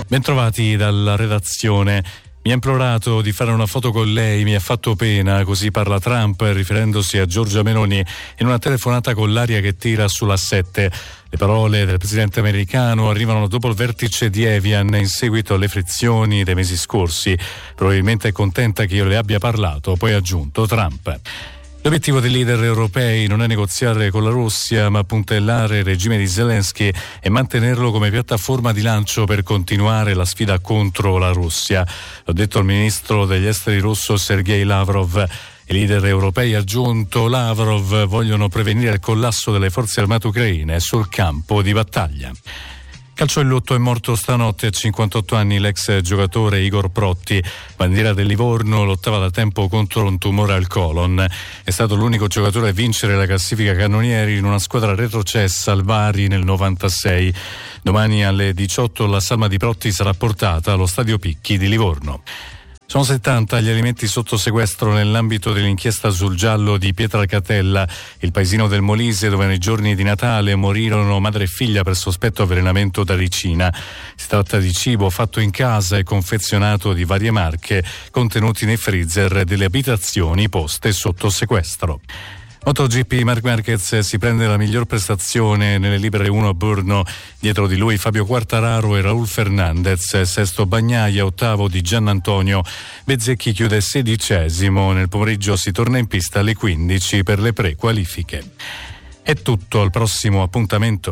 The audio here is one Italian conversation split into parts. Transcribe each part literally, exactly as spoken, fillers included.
Bentrovati dalla redazione. Mi ha implorato di fare una foto con lei, mi ha fatto pena, così parla Trump riferendosi a Giorgia Meloni in una telefonata con l'aria che tira sulla sette. Le parole del presidente americano arrivano dopo il vertice di Evian in seguito alle frizioni dei mesi scorsi. Probabilmente è contenta che io le abbia parlato, poi ha aggiunto Trump. L'obiettivo dei leader europei non è negoziare con la Russia, ma puntellare il regime di Zelensky e mantenerlo come piattaforma di lancio per continuare la sfida contro la Russia. L'ha detto il ministro degli esteri russo Sergei Lavrov. I leader europei, ha aggiunto Lavrov, vogliono prevenire il collasso delle forze armate ucraine sul campo di battaglia. Calcio in lutto, è morto stanotte a cinquantotto anni l'ex giocatore Igor Protti. Bandiera del Livorno, lottava da tempo contro un tumore al colon. È stato l'unico giocatore a vincere la classifica cannonieri in una squadra retrocessa al Bari nel novantasei. Domani alle diciotto la salma di Protti sarà portata allo Stadio Picchi di Livorno. Sono settanta gli alimenti sotto sequestro nell'ambito dell'inchiesta sul giallo di Pietralcatella, il paesino del Molise dove nei giorni di Natale morirono madre e figlia per sospetto avvelenamento da ricina. Si tratta di cibo fatto in casa e confezionato di varie marche, contenuti nei freezer delle abitazioni poste sotto sequestro. MotoGP, Marc Márquez si prende la miglior prestazione nelle libere uno a Brno, dietro di lui Fabio Quartararo e Raúl Fernández, sesto Bagnaia, ottavo di Giannantonio. Bezzecchi chiude sedicesimo. Nel pomeriggio si torna in pista alle quindici per le prequalifiche. È tutto, al prossimo appuntamento.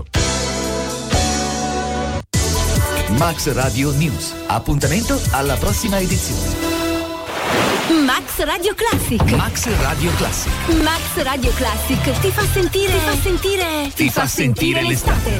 Max Radio News. Appuntamento alla prossima edizione. Max Radio Classic. Max Radio Classic. Max Radio Classic ti fa sentire. Ti fa sentire. Ti fa sentire l'estate.